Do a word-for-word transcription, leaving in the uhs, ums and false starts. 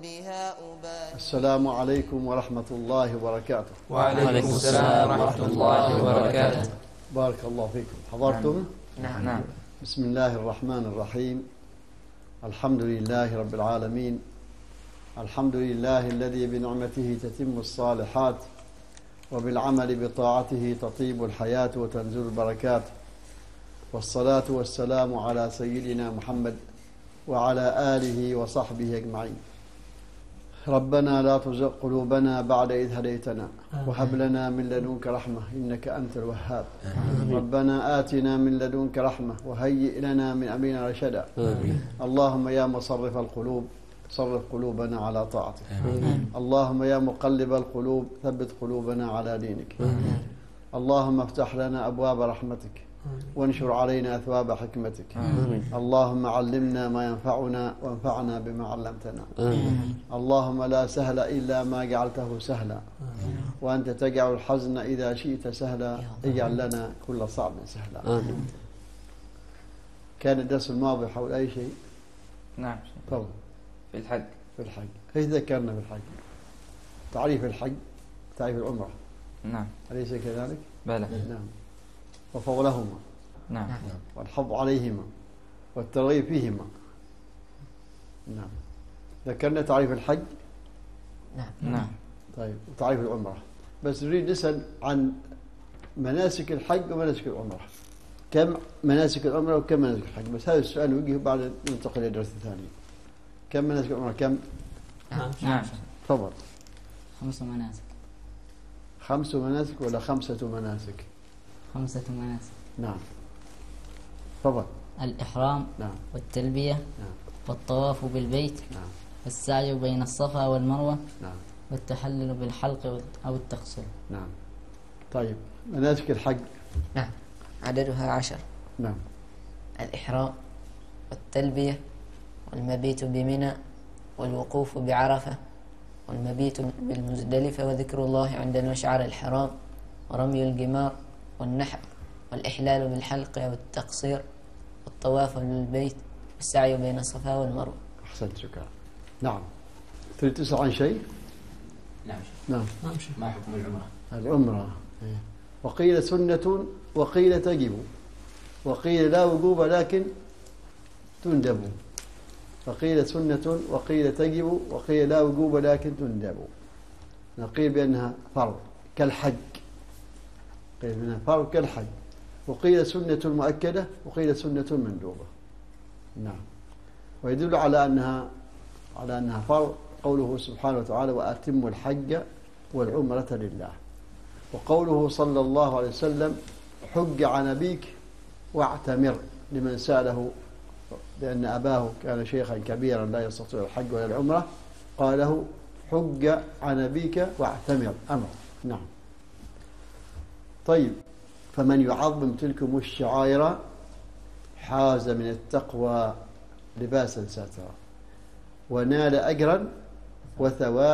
بها أباهي. السلام عليكم ورحمة الله وبركاته. وعليكم السلام ورحمة الله وبركاته. بارك الله فيكم. حضرتم؟ نعم نعم. بسم الله الرحمن الرحيم. الحمد لله رب العالمين. الحمد لله الذي بنعمته تتم الصالحات وبالعمل بطاعته تطيب الحياة وتنزل البركات، والصلاة والسلام على سيدنا محمد وعلى آله وصحبه أجمعين. ربنا لا تزغ قلوبنا بعد إذ هديتنا وهب لنا من لدنك رحمة إنك أنت الوهاب. ربنا آتنا من لدنك رحمة وهيئ لنا من أمرنا رشدا. اللهم يا مصرف القلوب صرف قلوبنا على طاعتك. اللهم يا مقلب القلوب ثبت قلوبنا على دينك. اللهم افتح لنا أبواب رحمتك وانشر علينا أثواب حكمتك. اللهم علمنا ما ينفعنا وانفعنا بما علمتنا. اللهم لا سهل إلا ما جعلته سهلا، وأنت تجعل الحزن إذا شئت سهلا. اجعل لنا كل صعب سهلا. كان الدرس الماضي حول أي شيء؟ نعم. طبعا في الحج. في الحج. ايش ذكرنا في الحج؟ تعريف الحج، تعريف العمرة. نعم. أليس كذلك؟ بلى. نعم. وفضلهما. نعم. والحظ عليهما والترغيب فيهما. نعم. ذكرنا تعريف الحج. نعم. نعم. طيب، وتعريف العمرة. بس نريد نسأل عن مناسك الحج ومناسك العمرة. كم مناسك العمرة وكم مناسك الحج؟ بس هذا السؤال وجهه بعد ننتقل إلى الدرس الثاني. كم مناسك العمرة؟ كم؟ نعم. نعم. تفضل. خمس مناسك. خمس مناسك ولا خمسة مناسك؟ خمسة مناسك. نعم. تفضل. الإحرام. نعم. والتلبية. نعم. والطواف بالبيت. نعم. والسعي بين الصفا والمروة. نعم. والتحلل بالحلق أو التقصير. نعم. طيب، مناسك الحج. نعم، عددها عشر. نعم. الإحرام والتلبية والمبيت بمنى والوقوف بعرفة والمبيت بالمزدلفة وذكر الله عند المشعر الحرام ورمي الجمار والنحر والإحلال بالحلق أو التقصير والطواف بالبيت والسعي بين الصفا والمروة. أحسنت، شكرا. نعم. تريد تسأل عن شيء؟ نعم. نعم. ما حكم العمرة؟ العمرة وقيل سنة وقيل تجب وقيل لا وجوب لكن تندب. وقيل سنة وقيل تجب وقيل لا وجوب لكن تندب. نقيل بأنها فرض كالحج، قيل بأنها فرض كالحج. وقيل سنة مؤكدة وقيل سنة مندوبة. نعم. ويدل على أنها على أنها فرض قوله سبحانه وتعالى وأتموا الحج والعمرة لله، وقوله صلى الله عليه وسلم حج عن أبيك واعتمر لمن سأله، لأن أباه كان شيخا كبيرا لا يستطيع الحج ولا العمرة، قال له حج عن أبيك واعتمر أمر. نعم. طيب، فمن يعظم تلكم الشعائر حاز من التقوى لباسا ساترا ونال أجرا وثوابا